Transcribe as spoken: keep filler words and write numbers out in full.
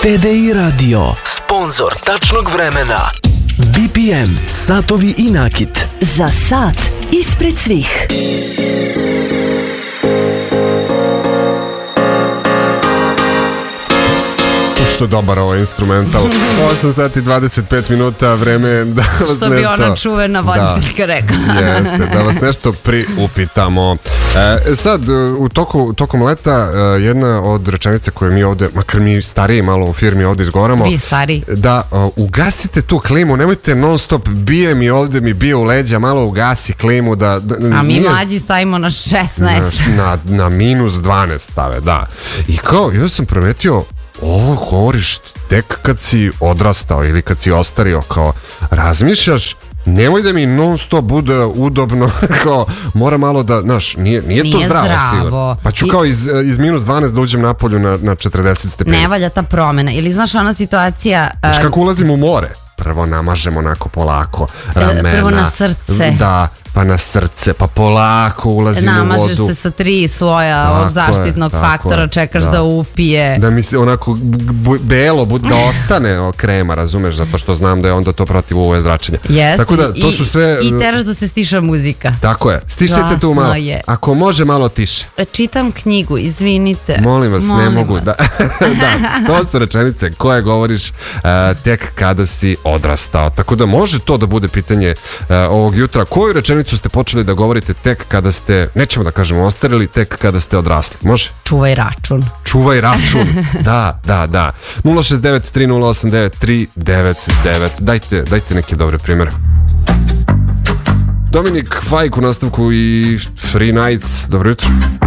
T D I Radio, sponzor tačnog vremena. B P M, satovi i nakit. Za sat ispred svih. Što dobar ovo instrumental. osam sati dvadeset pet minuta, vreme da vas nešto... Što bi ona čuvena voditeljka rekla. Jeste, da vas nešto priupitamo. E, sad, u toku, tokom leta, jedna od rečenica koje mi ovde, makar mi stariji malo u firmi ovde izgovaramo, Vi stariji. Da uh, ugasite tu klimu, nemojte non stop, bije mi ovde, mi bije u leđa, malo ugasi klimu. Da, da, A mi nije, mlađi stavimo na šesnaest. Na, na, na minus dvanaest stave, da. I kao, ja sam primetio, ovo govoriš tek kad si odrastao ili kad si ostario, kao razmišljaš, nemoj da mi non stop bude udobno, kao mora malo da, znaš, nije, nije, Nije to zdravo, zdravo. sigurno. Pa ću I- kao iz, iz minus dvanaest da uđem napolju na, na četrdeset stepeni. Ne valja ta promena. Ili znaš ona situacija... Znaš uh, kako ulazim u more? Prvo namažemo onako polako ramena. Prvo na srce. Da, pa na srce, pa polako ulazim u Namažeš vodu. se sa tri sloja Tako ovog je, zaštitnog tako faktora, je, čekaš da. da, upije. Da mi se onako bu- belo bud, da ostane o, krema, razumeš, zato što znam da je onda to protiv U V zračenja. Jeste, Tako da to i, su sve... I teraš da se stiša muzika. Tako je, stišajte tu Glasno malo. je. Ako može malo tiše. Čitam knjigu, izvinite. Molim vas, Molim ne mogu. vas. Da. Da, to su rečenice koje govoriš uh, tek kada si odrastao. Tako da može to da bude pitanje uh, ovog jutra. Koju rečenicu ste počeli da govorite tek kada ste, nećemo da kažemo ostarili, tek kada ste odrasli? Može? Čuvaj račun. Čuvaj račun. Da, da, da. nula šest devet tri nula osam devet tri devet devet. Dajte, dajte neke dobre primjere. Dominik Fajk u nastavku i Free Nights. Dobro jutro.